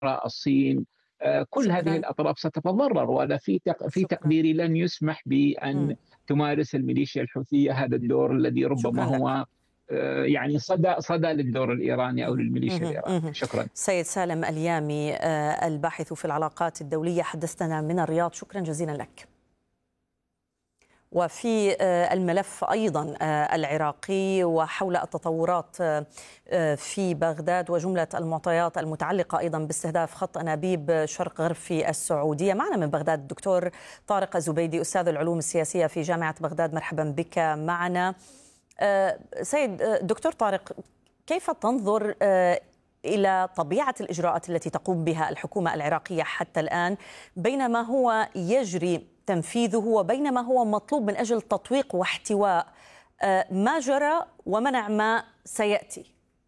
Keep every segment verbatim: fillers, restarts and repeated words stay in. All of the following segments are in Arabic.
الصين، آه، كل هذه شكرا. الأطراف ستتضرر، وأنا في تق- في شكرا. تقديري لن يسمح بأن مم. تمارس الميليشيا الحوثية هذا الدور الذي ربما شكرا لك. هو آه، يعني صدى صدى للدور الإيراني أو مهم. للميليشيا مهم. الإيرانية. مهم. شكرا. سيد سالم اليامي، آه، الباحث في العلاقات الدولية، حدثنا من الرياض، شكرا جزيلا لك. وفي آه، الملف أيضا آه، العراقي وحول التطورات آه، في بغداد وجملة المعطيات المتعلقة أيضا باستهداف خط أنابيب شرق غرب في السعودية. معنا من بغداد الدكتور طارق الزبيدي، أستاذ العلوم السياسية في جامعة بغداد. مرحبا بك معنا. آه، سيد آه، دكتور طارق، كيف تنظر آه، إلى طبيعة الإجراءات التي تقوم بها الحكومة العراقية حتى الآن، بينما هو يجري تنفيذه وبينما هو مطلوب من أجل تطويق واحتواء آه، ما جرى ومنع ما سيأتي؟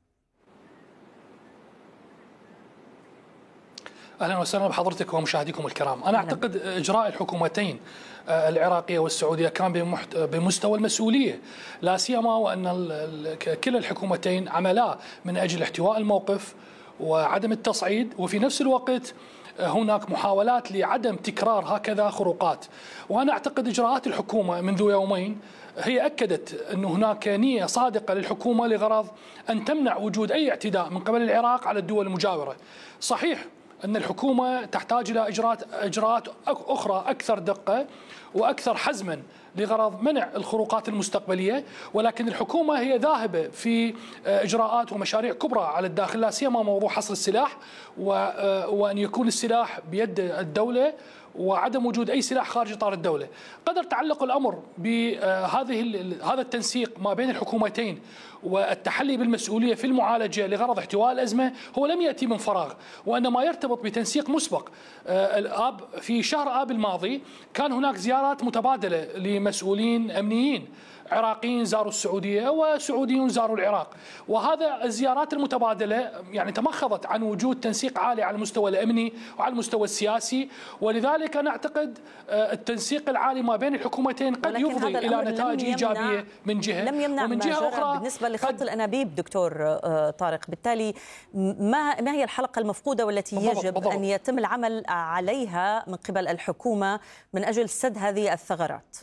اهلا وسهلا بحضرتك ومشاهديكم الكرام. انا اعتقد اجراء الحكومتين العراقيه والسعوديه كان بمستوى المسؤوليه، لا سيما وان كلا الحكومتين عملا من اجل احتواء الموقف وعدم التصعيد، وفي نفس الوقت هناك محاولات لعدم تكرار هكذا خروقات. وانا اعتقد اجراءات الحكومه منذ يومين هي اكدت ان هناك نيه صادقه للحكومه لغرض ان تمنع وجود اي اعتداء من قبل العراق على الدول المجاوره. صحيح أن الحكومة تحتاج إلى إجراءات إجراءات أخرى أكثر دقة وأكثر حزما لغرض منع الخروقات المستقبلية، ولكن الحكومة هي ذاهبة في إجراءات ومشاريع كبرى على الداخل، لا سيما موضوع حصر السلاح وأن يكون السلاح بيد الدولة وعدم وجود أي سلاح خارج إطار الدولة. قدر تعلق الأمر بهذه هذا التنسيق ما بين الحكومتين والتحلي بالمسؤولية في المعالجة لغرض احتواء الأزمة هو لم يأتي من فراغ، وإنما يرتبط بتنسيق مسبق. الآب في شهر آب الماضي كان هناك زيارات متبادلة لمسؤولين أمنيين عراقيين زاروا السعودية وسعوديون زاروا العراق، وهذا الزيارات المتبادلة يعني تمخضت عن وجود تنسيق عالي على المستوى الأمني وعلى المستوى السياسي. ولذلك أنا أعتقد التنسيق العالي ما بين الحكومتين قد يفضي إلى نتائج إيجابية من جهة، لم يمنع ومن جهة أخرى بالنسبة لخط الأنابيب. دكتور طارق، بالتالي ما ما هي الحلقة المفقودة والتي بالضبط يجب بالضبط. أن يتم العمل عليها من قبل الحكومة من أجل سد هذه الثغرات؟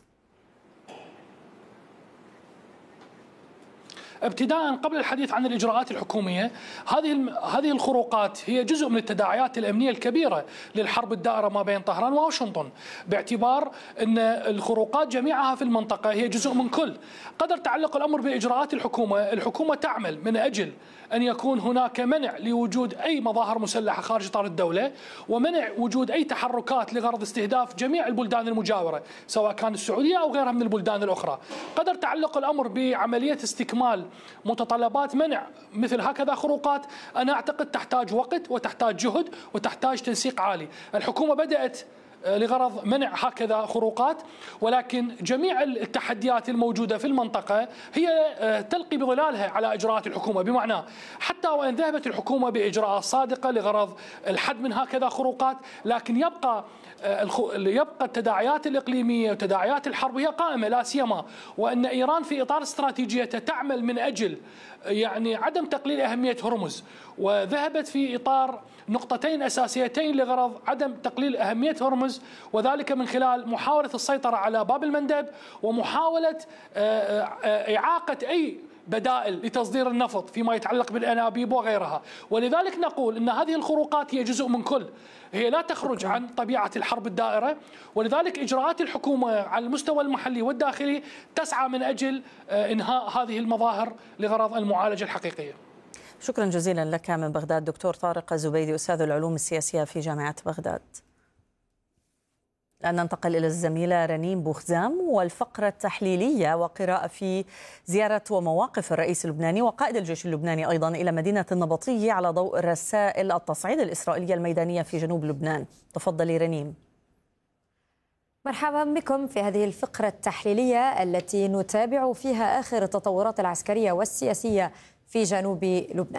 ابتداء قبل الحديث عن الاجراءات الحكوميه، هذه هذه الخروقات هي جزء من التداعيات الامنيه الكبيره للحرب الدائره ما بين طهران وواشنطن، باعتبار ان الخروقات جميعها في المنطقه هي جزء من كل. قدر تعلق الامر باجراءات الحكومه، الحكومه تعمل من اجل ان يكون هناك منع لوجود اي مظاهر مسلحه خارج اطار الدوله، ومنع وجود اي تحركات لغرض استهداف جميع البلدان المجاوره سواء كان السعوديه او غيرها من البلدان الاخرى. قدر تعلق الامر بعمليه استكمال متطلبات منع مثل هكذا خروقات. أنا أعتقد تحتاج وقت وتحتاج جهد وتحتاج تنسيق عالي. الحكومة بدأت لغرض منع هكذا خروقات، ولكن جميع التحديات الموجودة في المنطقة هي تلقي بظلالها على إجراءات الحكومة، بمعنى حتى وإن ذهبت الحكومة بإجراءات صادقة لغرض الحد من هكذا خروقات، لكن يبقى يبقى التداعيات الإقليمية وتداعيات الحرب هي قائمة، لا سيما وأن إيران في إطار استراتيجيتها تعمل من أجل يعني عدم تقليل أهمية هرمز، وذهبت في إطار نقطتين أساسيتين لغرض عدم تقليل أهمية هرمز، وذلك من خلال محاولة السيطرة على باب المندب ومحاولة إعاقة أي بدائل لتصدير النفط فيما يتعلق بالأنابيب وغيرها. ولذلك نقول أن هذه الخروقات هي جزء من كل، هي لا تخرج عن طبيعة الحرب الدائرة، ولذلك إجراءات الحكومة على المستوى المحلي والداخلي تسعى من أجل إنهاء هذه المظاهر لغرض المعالجة الحقيقية. شكرا جزيلا لك من بغداد دكتور طارق الزبيدي، أستاذ العلوم السياسية في جامعة بغداد. الآن ننتقل إلى الزميلة رنيم بوخزام والفقرة التحليلية وقراءة في زيارة ومواقف الرئيس اللبناني وقائد الجيش اللبناني أيضا إلى مدينة النبطية على ضوء رسائل التصعيد الإسرائيلية الميدانية في جنوب لبنان. تفضلي رنيم. مرحبا بكم في هذه الفقرة التحليلية التي نتابع فيها آخر التطورات العسكرية والسياسية في جنوب لبنان.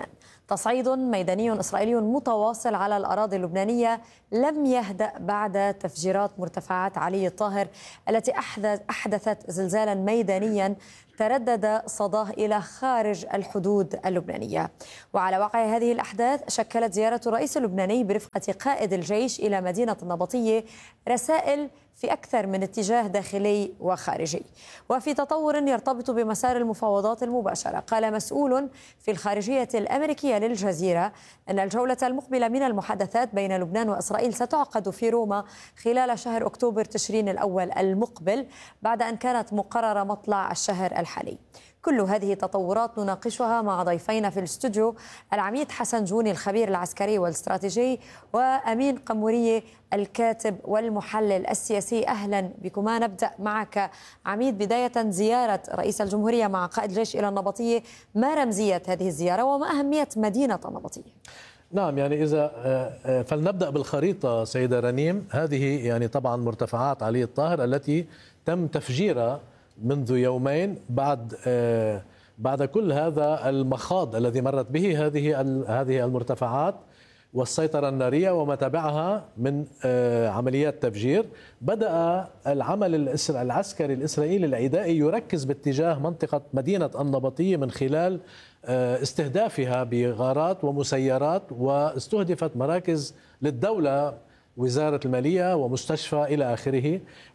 تصعيد ميداني إسرائيلي متواصل على الأراضي اللبنانية لم يهدأ بعد تفجيرات مرتفعات علي الطاهر التي أحدثت زلزالا ميدانيا تردد صداه إلى خارج الحدود اللبنانية. وعلى واقع هذه الأحداث شكلت زيارة الرئيس اللبناني برفقة قائد الجيش إلى مدينة النبطية رسائل في أكثر من اتجاه داخلي وخارجي، وفي تطور يرتبط بمسار المفاوضات المباشرة. قال مسؤول في الخارجية الأمريكية للجزيرة أن الجولة المقبلة من المحادثات بين لبنان وإسرائيل ستعقد في روما خلال شهر أكتوبر تشرين الأول المقبل، بعد أن كانت مقررة مطلع الشهر الحالي. كل هذه التطورات نناقشها مع ضيفينا في الاستوديو، العميد حسن جوني الخبير العسكري والاستراتيجي، وأمين قمورية الكاتب والمحلل السياسي. أهلا بكما. نبدأ معك عميد، بداية زيارة رئيس الجمهورية مع قائد الجيش إلى النبطية، ما رمزية هذه الزيارة وما أهمية مدينة النبطية؟ نعم، يعني إذا فلنبدأ بالخريطة سيدة رنيم. هذه يعني طبعا مرتفعات علي الطاهر التي تم تفجيرها منذ يومين بعد بعد كل هذا المخاض الذي مرت به هذه هذه المرتفعات والسيطرة النارية وما تبعها من عمليات تفجير. بدأ العمل العسكري الإسرائيلي العدائي يركز باتجاه منطقة مدينة النبطية من خلال استهدافها بغارات ومسيرات، واستهدفت مراكز للدولة، وزارة المالية ومستشفى إلى آخره.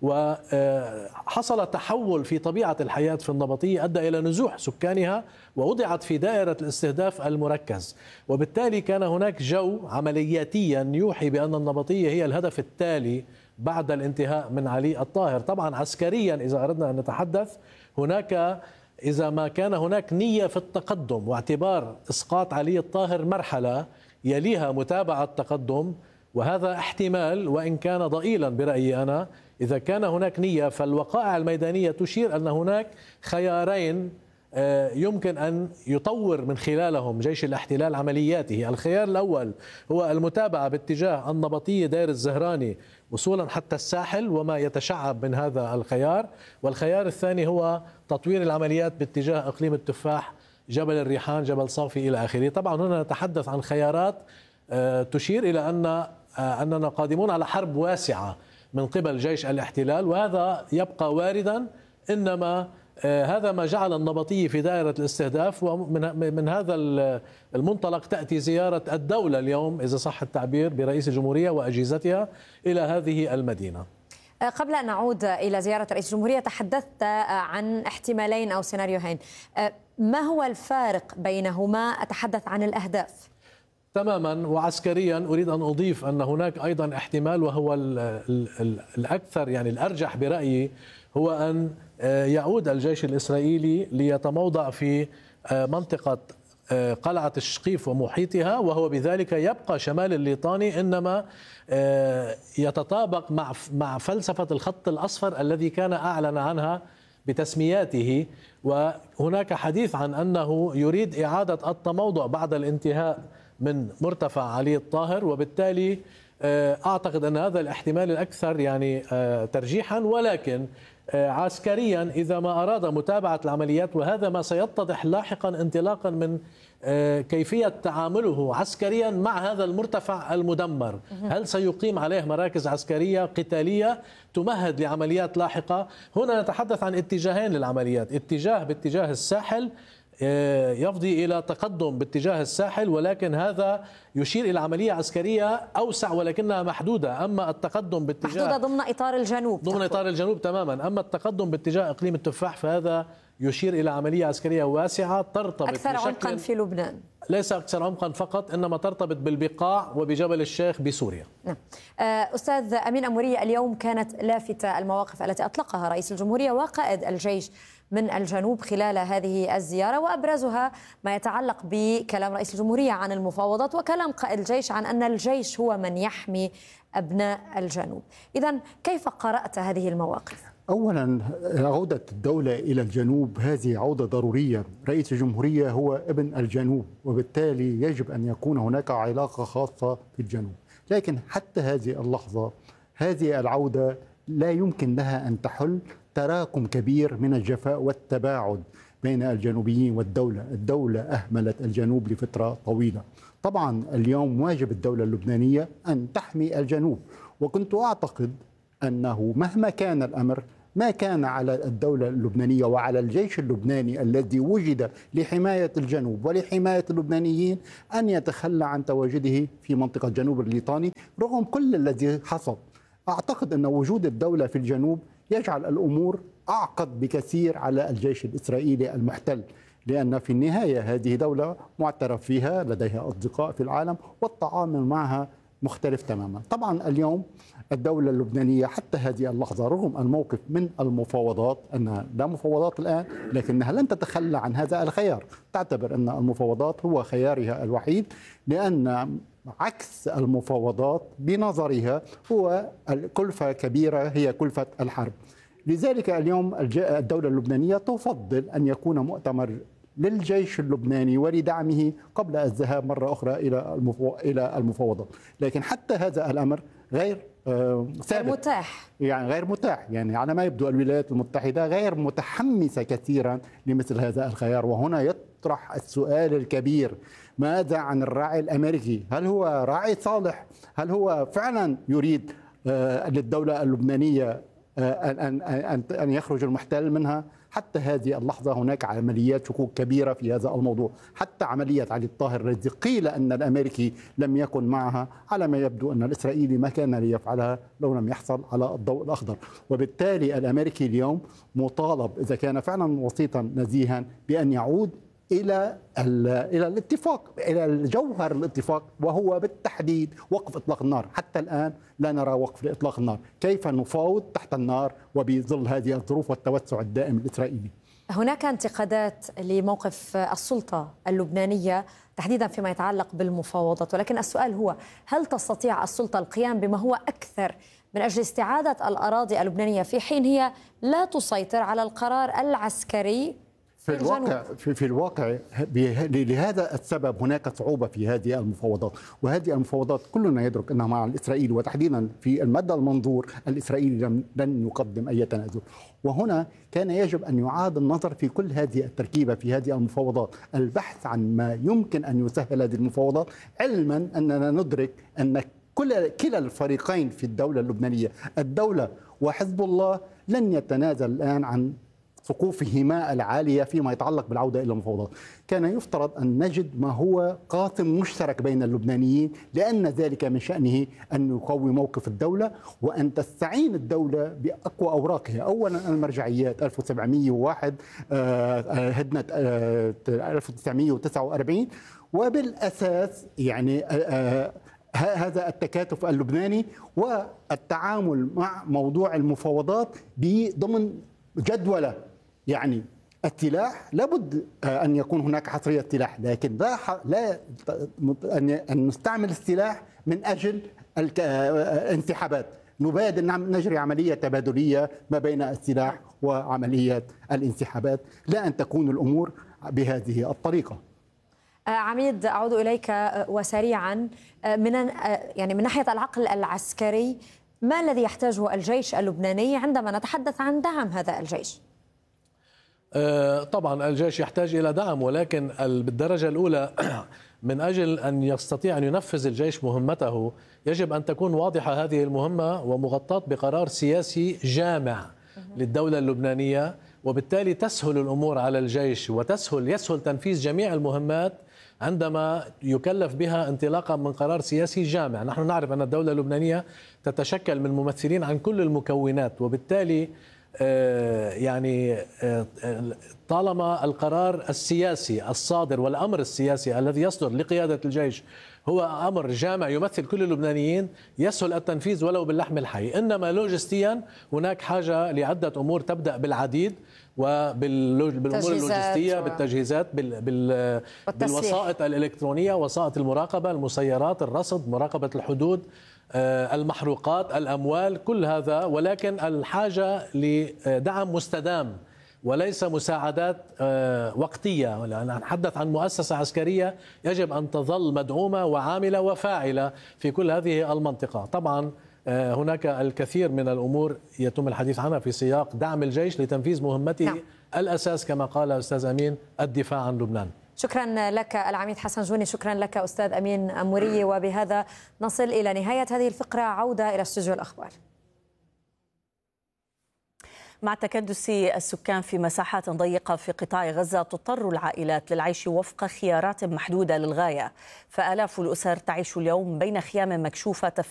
وحصل تحول في طبيعة الحياة في النبطية أدى إلى نزوح سكانها ووضعت في دائرة الاستهداف المركز، وبالتالي كان هناك جو عملياتيا يوحي بأن النبطية هي الهدف التالي بعد الانتهاء من علي الطاهر. طبعا عسكريا إذا أردنا أن نتحدث، هناك إذا ما كان هناك نية في التقدم واعتبار إسقاط علي الطاهر مرحلة يليها متابعة تقدم، وهذا احتمال وإن كان ضئيلا برأيي أنا، إذا كان هناك نية، فالوقائع الميدانية تشير أن هناك خيارين يمكن أن يطور من خلالهم جيش الاحتلال عملياته. الخيار الأول هو المتابعة باتجاه النبطية دير الزهراني وصولا حتى الساحل وما يتشعب من هذا الخيار، والخيار الثاني هو تطوير العمليات باتجاه إقليم التفاح، جبل الريحان، جبل صافي إلى آخره. طبعا هنا نتحدث عن خيارات تشير إلى أن أننا قادمون على حرب واسعة من قبل جيش الاحتلال، وهذا يبقى واردا، إنما هذا ما جعل النبطية في دائرة الاستهداف. ومن من هذا المنطلق تأتي زيارة الدولة اليوم إذا صح التعبير برئيس الجمهورية وأجهزتها إلى هذه المدينة. قبل أن نعود إلى زيارة رئيس الجمهورية، تحدثت عن احتمالين أو سيناريوهين، ما هو الفارق بينهما؟ أتحدث عن الأهداف. تماما. وعسكريا أريد أن أضيف أن هناك أيضا احتمال، وهو الأكثر يعني الأرجح برأيي، هو أن يعود الجيش الإسرائيلي ليتموضع في منطقة قلعة الشقيف ومحيطها، وهو بذلك يبقى شمال الليطاني، إنما يتطابق مع مع فلسفة الخط الأصفر الذي كان أعلن عنها بتسمياته. وهناك حديث عن أنه يريد إعادة التموضع بعد الانتهاء من مرتفع علي الطاهر، وبالتالي أعتقد أن هذا الاحتمال الأكثر يعني ترجيحا. ولكن عسكريا إذا ما أراد متابعة العمليات، وهذا ما سيتضح لاحقا انطلاقا من كيفية تعامله عسكريا مع هذا المرتفع المدمر، هل سيقيم عليه مراكز عسكرية قتالية تمهد لعمليات لاحقة؟ هنا نتحدث عن اتجاهين للعمليات، اتجاه باتجاه الساحل يفضي إلى تقدم باتجاه الساحل، ولكن هذا يشير إلى عملية عسكرية أوسع ولكنها محدودة. أما التقدم باتجاه محدودة ضمن إطار الجنوب، ضمن إطار الجنوب تماما. أما التقدم باتجاه إقليم التفاح فهذا يشير إلى عملية عسكرية واسعة ترتبط أكثر عمقا في لبنان، ليس أكثر عمقا فقط، إنما ترتبط بالبقاع وبجبل الشيخ بسوريا. نعم. أستاذ أمين قمورية، اليوم كانت لافتة المواقف التي أطلقها رئيس الجمهورية وقائد الجيش من الجنوب خلال هذه الزيارة، وأبرزها ما يتعلق بكلام رئيس الجمهورية عن المفاوضات وكلام قائد الجيش عن أن الجيش هو من يحمي أبناء الجنوب. إذن كيف قرأت هذه المواقف؟ أولا، عودة الدولة إلى الجنوب هذه عودة ضرورية. رئيس الجمهورية هو ابن الجنوب، وبالتالي يجب أن يكون هناك علاقة خاصة في الجنوب. لكن حتى هذه اللحظة هذه العودة لا يمكن لها أن تحل تراكم كبير من الجفاء والتباعد بين الجنوبيين والدولة. الدولة أهملت الجنوب لفترة طويلة. طبعا اليوم واجب الدولة اللبنانية أن تحمي الجنوب، وكنت أعتقد أنه مهما كان الأمر ما كان على الدولة اللبنانية وعلى الجيش اللبناني الذي وجد لحماية الجنوب ولحماية اللبنانيين أن يتخلى عن تواجده في منطقة جنوب الليطاني رغم كل الذي حصل. أعتقد أن وجود الدولة في الجنوب يجعل الأمور أعقد بكثير على الجيش الإسرائيلي المحتل، لأن في النهاية هذه دولة معترف فيها، لديها أصدقاء في العالم والتعامل معها مختلف تماما. طبعا اليوم الدولة اللبنانية حتى هذه اللحظة رغم الموقف من المفاوضات، أنها لا مفاوضات الآن لكنها لن تتخلى عن هذا الخيار، تعتبر أن المفاوضات هو خيارها الوحيد، لأن عكس المفاوضات بنظرها هو الكلفة كبيرة هي كلفة الحرب. لذلك اليوم الدولة اللبنانية تفضل أن يكون مؤتمر للجيش اللبناني ولدعمه قبل الذهاب مرة أخرى إلى إلى المفاوضات، لكن حتى هذا الأمر غير ثابت متاح، يعني غير متاح. يعني على ما يبدو الولايات المتحدة غير متحمسة كثيرا لمثل هذا الخيار. وهنا يطرح السؤال الكبير: ماذا عن الراعي الأمريكي؟ هل هو راعي صالح؟ هل هو فعلا يريد للدولة اللبنانية أن أن أن يخرج المحتل منها؟ حتى هذه اللحظة هناك عمليات شكوك كبيرة في هذا الموضوع. حتى عملية علي الطاهر الذي قيل أن الأمريكي لم يكن معها، على ما يبدو أن الإسرائيلي ما كان ليفعلها لو لم يحصل على الضوء الأخضر. وبالتالي الأمريكي اليوم مطالب إذا كان فعلا وسيطا نزيها بأن يعود إلى إلى الاتفاق، إلى جوهر الاتفاق، وهو بالتحديد وقف إطلاق النار. حتى الآن لا نرى وقف لإطلاق النار. كيف نفاوض تحت النار وبظل هذه الظروف والتوسع الدائم الإسرائيلي؟ هناك انتقادات لموقف السلطة اللبنانية تحديدا فيما يتعلق بالمفاوضات، ولكن السؤال هو: هل تستطيع السلطة القيام بما هو أكثر من أجل استعادة الأراضي اللبنانية في حين هي لا تسيطر على القرار العسكري في الواقع في, في الواقع لهذا السبب هناك صعوبة في هذه المفاوضات. وهذه المفاوضات كلنا يدرك أنها مع الإسرائيلي، وتحديدا في المدى المنظور الإسرائيلي لن يقدم أي تنازل. وهنا كان يجب أن يعاد النظر في كل هذه التركيبة في هذه المفاوضات، البحث عن ما يمكن أن يسهل هذه المفاوضات، علما أننا ندرك أن كل كلا الفريقين في الدولة اللبنانية، الدولة وحزب الله، لن يتنازل الآن عن سقوفهما العالية فيما يتعلق بالعودة إلى المفاوضات. كان يفترض أن نجد ما هو قاسم مشترك بين اللبنانيين، لأن ذلك من شأنه أن يقوي موقف الدولة وأن تستعين الدولة بأقوى أوراقها. أولا المرجعيات ألف وسبعمئة وواحد، هدنة ألف وتسعمئة وتسعة وأربعين، وبالأساس يعني هذا التكاتف اللبناني والتعامل مع موضوع المفاوضات ضمن جدولة. يعني السلاح لابد أن يكون هناك حصرية سلاح، لكن لا لا أن نستعمل السلاح من أجل الانسحابات. نبادر نجري عملية تبادلية ما بين السلاح وعملية الانسحابات، لا أن تكون الأمور بهذه الطريقة. عميد، أعود إليك وسريعا. من يعني من ناحية العقل العسكري، ما الذي يحتاجه الجيش اللبناني عندما نتحدث عن دعم هذا الجيش؟ طبعا الجيش يحتاج إلى دعم، ولكن بالدرجة الأولى من أجل أن يستطيع أن ينفذ الجيش مهمته يجب أن تكون واضحة هذه المهمة ومغطاة بقرار سياسي جامع للدولة اللبنانية، وبالتالي تسهل الأمور على الجيش وتسهل يسهل تنفيذ جميع المهمات عندما يكلف بها انطلاقا من قرار سياسي جامع. نحن نعرف أن الدولة اللبنانية تتشكل من ممثلين عن كل المكونات، وبالتالي يعني طالما القرار السياسي الصادر والأمر السياسي الذي يصدر لقيادة الجيش هو أمر جامع يمثل كل اللبنانيين، يسهل التنفيذ ولو باللحم الحي. إنما لوجستيا هناك حاجة لعدة أمور تبدأ بالعديد، وبالأمور اللوجستية، بالتجهيزات، بال بال بالوسائط الإلكترونية، وسائط المراقبة، المسيرات، الرصد، مراقبة الحدود، المحروقات، الأموال، كل هذا. ولكن الحاجة لدعم مستدام وليس مساعدات وقتية. لأن نتحدث عن مؤسسة عسكرية يجب أن تظل مدعومة وعاملة وفاعلة في كل هذه المنطقة. طبعا هناك الكثير من الأمور يتم الحديث عنها في سياق دعم الجيش لتنفيذ مهمته نعم. الأساس كما قال أستاذ أمين الدفاع عن لبنان. شكرا لك العميد حسن جوني، شكرا لك أستاذ أمين أموري. وبهذا نصل إلى نهاية هذه الفقرة، عودة إلى استوديو الأخبار. مع تكدس السكان في مساحات ضيقة في قطاع غزة، تضطر العائلات للعيش وفق خيارات محدودة للغاية، فآلاف الأسر تعيش اليوم بين خيام مكشوفة